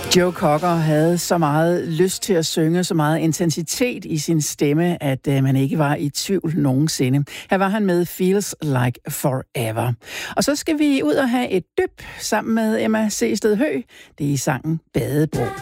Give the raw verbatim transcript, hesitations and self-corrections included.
Joe Cocker havde så meget lyst til at synge, så meget intensitet i sin stemme, at uh, man ikke var i tvivl nogensinde. Her var han med Feels Like Forever. Og så skal vi ud og have et dyb sammen med Emma C. Sted Høgh. Det er i sangen Badebro.